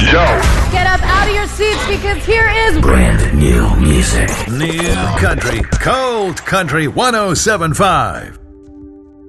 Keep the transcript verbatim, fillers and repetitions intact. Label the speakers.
Speaker 1: Yo.
Speaker 2: Get up out of your seats because here is
Speaker 3: brand new music.
Speaker 4: New country, cold country one oh seven point five.